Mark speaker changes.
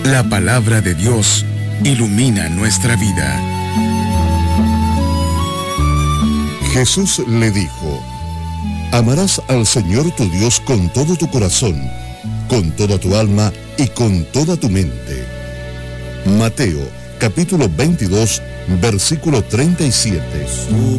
Speaker 1: La palabra de Dios ilumina nuestra vida.
Speaker 2: Jesús le dijo: amarás al Señor tu Dios con todo tu corazón, con toda tu alma y con toda tu mente. Mateo, capítulo 22, versículo 37.
Speaker 3: Su